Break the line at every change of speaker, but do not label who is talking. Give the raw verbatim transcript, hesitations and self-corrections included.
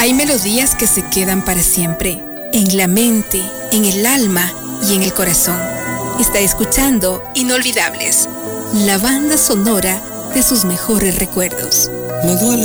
Hay melodías que se quedan para siempre, en la mente, en el alma y en el corazón. Está escuchando Inolvidables, la banda sonora de sus mejores recuerdos.
Me duele